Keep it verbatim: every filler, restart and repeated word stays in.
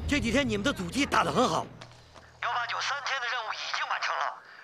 这几天你们的阻击打得很好。 幺八九三天的任务已经完成了，